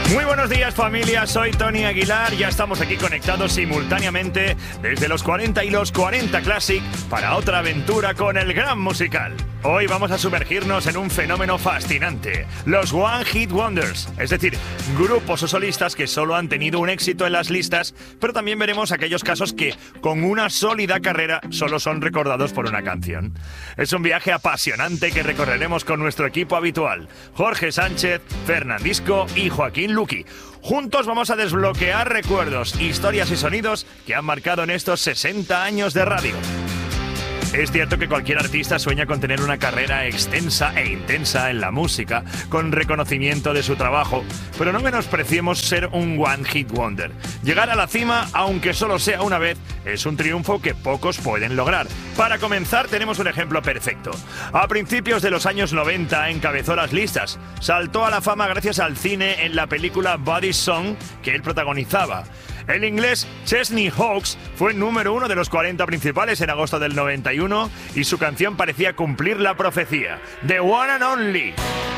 Muy buenos días, familia, soy Tony Aguilar. Ya estamos aquí conectados simultáneamente desde los 40 y los 40 Classic para otra aventura con el gran musical. Hoy vamos a sumergirnos en un fenómeno fascinante, los One Hit Wonders, es decir, grupos o solistas que solo han tenido un éxito en las listas, pero también veremos aquellos casos que, con una sólida carrera, solo son recordados por una canción. Es un viaje apasionante que recorreremos con nuestro equipo habitual, Jorge Sánchez, Fernandisco y Joaquín Luqui. Juntos vamos a desbloquear recuerdos, historias y sonidos que han marcado en estos 60 años de radio. Es cierto que cualquier artista sueña con tener una carrera extensa e intensa en la música, con reconocimiento de su trabajo, pero no menospreciemos ser un One Hit Wonder. Llegar a la cima, aunque solo sea una vez, es un triunfo que pocos pueden lograr. Para comenzar, tenemos un ejemplo perfecto. A principios de los años 90 encabezó las listas. Saltó a la fama gracias al cine en la película Body Song que él protagonizaba. El inglés Chesney Hawkes fue número 1 de los 40 principales en agosto del 91 y su canción parecía cumplir la profecía. The One and Only.